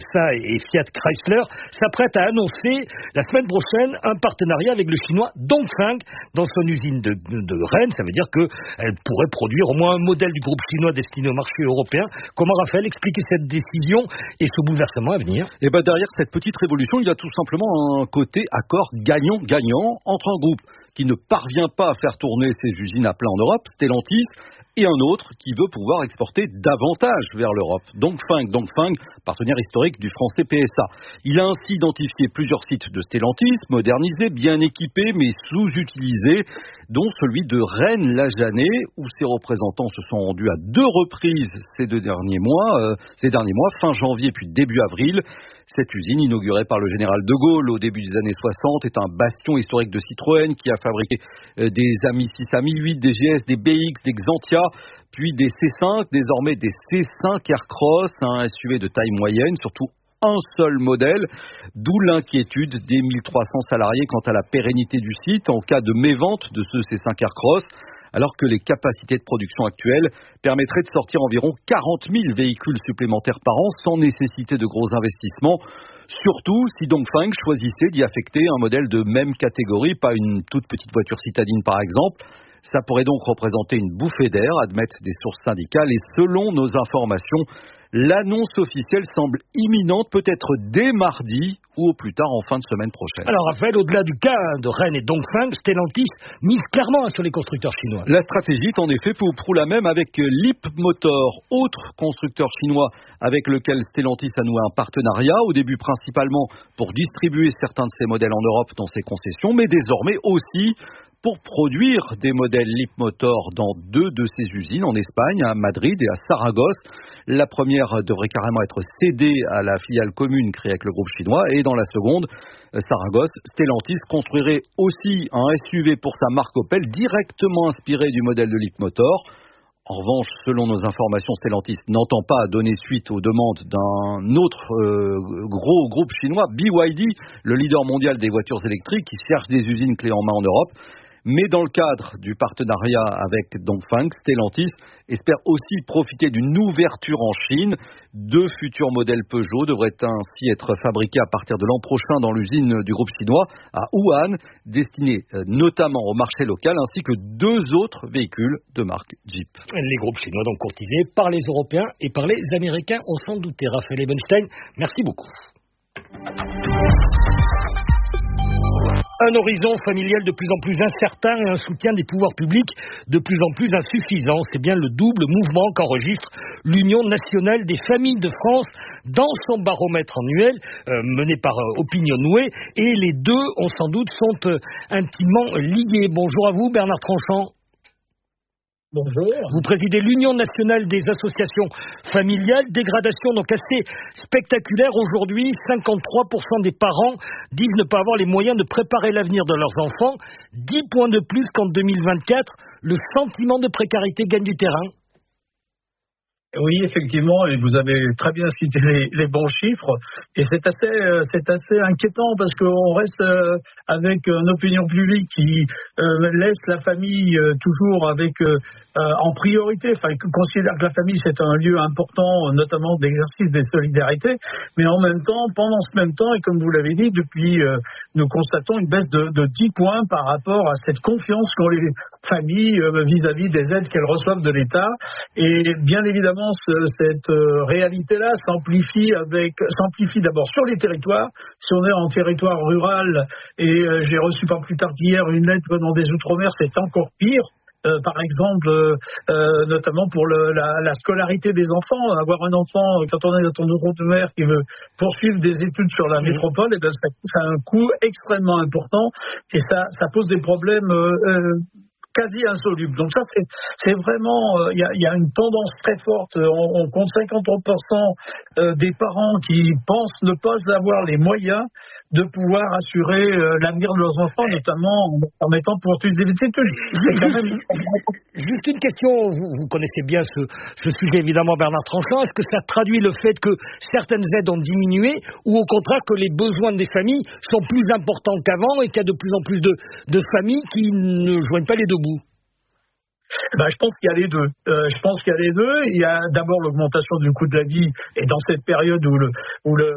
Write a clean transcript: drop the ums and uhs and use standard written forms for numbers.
PSA et Fiat Chrysler s'apprêtent à annoncer la semaine prochaine un partenariat avec le chinois Dongfeng dans son usine de Rennes. Ça veut dire qu'elle pourrait produire au moins un modèle du groupe chinois destiné au marché européen. Comment, Raphaël, expliquer cette décision et ce bouleversement à venir? Et derrière cette petite révolution, il y a tout simplement un côté accord gagnant-gagnant entre un groupe qui ne parvient pas à faire tourner ses usines à plein en Europe, Stellantis, et un autre qui veut pouvoir exporter davantage vers l'Europe. Dongfeng, partenaire historique du français PSA. Il a ainsi identifié plusieurs sites de Stellantis, modernisés, bien équipés, mais sous-utilisés, dont celui de Rennes-la-Janée, où ses représentants se sont rendus à 2 reprises ces derniers mois, fin janvier puis début avril. Cette usine, inaugurée par le général de Gaulle au début des années 60, est un bastion historique de Citroën qui a fabriqué des Ami 6, Ami 8, des GS, des BX, des Xantia, puis des C5, désormais des C5 Aircross, un SUV de taille moyenne, surtout un seul modèle, d'où l'inquiétude des 1300 salariés quant à la pérennité du site en cas de mévente de ce C5 Aircross, alors que les capacités de production actuelles permettraient de sortir environ 40 000 véhicules supplémentaires par an sans nécessiter de gros investissements, surtout si Dongfeng choisissait d'y affecter un modèle de même catégorie, pas une toute petite voiture citadine par exemple. Ça pourrait donc représenter une bouffée d'air, admettent des sources syndicales, et selon nos informations, l'annonce officielle semble imminente, peut-être dès mardi ou au plus tard en fin de semaine prochaine. Alors Raphaël, au-delà du cas de Rennes et Dongfeng, Stellantis mise clairement sur les constructeurs chinois. La stratégie est en effet peu ou prou la même avec Leapmotor, autre constructeur chinois avec lequel Stellantis a noué un partenariat, au début principalement pour distribuer certains de ses modèles en Europe dans ses concessions, mais désormais aussi pour produire des modèles Leapmotor dans 2 de ses usines, en Espagne, à Madrid et à Saragosse. La première devrait carrément être cédée à la filiale commune créée avec le groupe chinois, et dans la seconde, Saragosse, Stellantis construirait aussi un SUV pour sa marque Opel, directement inspiré du modèle de Leapmotor. En revanche, selon nos informations, Stellantis n'entend pas donner suite aux demandes d'un autre gros groupe chinois, BYD, le leader mondial des voitures électriques, qui cherche des usines clés en main en Europe. Mais dans le cadre du partenariat avec Dongfeng, Stellantis espère aussi profiter d'une ouverture en Chine. 2 futurs modèles Peugeot devraient ainsi être fabriqués à partir de l'an prochain dans l'usine du groupe chinois à Wuhan, destinés notamment au marché local, ainsi que 2 autres véhicules de marque Jeep. Les groupes chinois donc courtisés par les Européens et par les Américains, on s'en doutait. Raphaël Ebenstein, merci beaucoup. Un horizon familial de plus en plus incertain et un soutien des pouvoirs publics de plus en plus insuffisant. C'est bien le double mouvement qu'enregistre l'Union nationale des familles de France dans son baromètre annuel mené par Opinionway. Et les deux, on sans doute, sont intimement liés. Bonjour à vous, Bernard Tranchant. Bonjour. Vous présidez l'Union nationale des associations familiales. Dégradation donc assez spectaculaire aujourd'hui. 53% des parents disent ne pas avoir les moyens de préparer l'avenir de leurs enfants. 10 points de plus qu'en 2024. Le sentiment de précarité gagne du terrain. Oui, effectivement, et vous avez très bien cité les bons chiffres, et c'est assez inquiétant parce qu'on reste avec une opinion publique qui laisse la famille toujours avec en priorité, enfin considère que la famille c'est un lieu important, notamment d'exercice des solidarités, mais en même temps, pendant ce même temps, et comme vous l'avez dit, depuis nous constatons une baisse de 10 points par rapport à cette confiance qu'ont les familles vis-à-vis des aides qu'elles reçoivent de l'État, et bien évidemment cette réalité-là s'amplifie d'abord sur les territoires. Si on est en territoire rural, et j'ai reçu pas plus tard qu'hier une lettre venant des Outre-mer, c'est encore pire. Par exemple, notamment pour la scolarité des enfants. Avoir un enfant, quand on est dans ton Outre-mer qui veut poursuivre des études sur la métropole, et ça a un coût extrêmement important, et ça pose des problèmes quasi insoluble. Donc ça, c'est vraiment, il y a une tendance très forte. On compte 53% des parents qui pensent ne pas avoir les moyens de pouvoir assurer l'avenir de leurs enfants, notamment en permettant de poursuivre des études. Juste une question, vous connaissez bien ce sujet évidemment, Bernard Tranchant. Est-ce que ça traduit le fait que certaines aides ont diminué, ou au contraire que les besoins des familles sont plus importants qu'avant et qu'il y a de plus en plus de familles qui ne joignent pas les deux bouts? Je pense qu'il y a les deux. Il y a d'abord l'augmentation du coût de la vie, et dans cette période où le